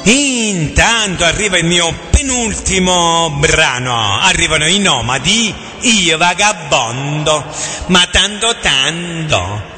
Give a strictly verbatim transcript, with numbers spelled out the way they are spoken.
Intanto arriva il mio penultimo brano, arrivano i nomadi, io vagabondo, ma tanto tanto